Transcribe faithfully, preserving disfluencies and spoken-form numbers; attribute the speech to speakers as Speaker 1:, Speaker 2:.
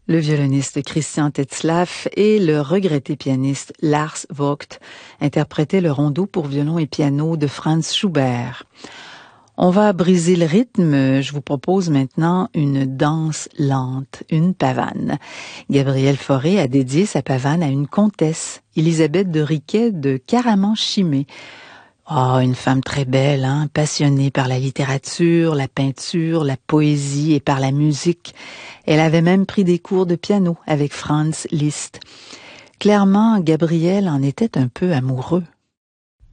Speaker 1: Le violoniste Christian Tetzlaff et le regretté pianiste Lars Vogt interprétaient le rondo pour violon et piano de Franz Schubert. On va briser le rythme. Je vous propose maintenant une danse lente, une pavane. Gabriel Fauré a dédié sa pavane à une comtesse, Élisabeth de Riquet de Caraman-Chimay. Oh, une femme très belle, hein, passionnée par la littérature, la peinture, la poésie et par la musique. Elle avait même pris des cours de piano avec Franz Liszt. Clairement, Gabriel en était un peu amoureux.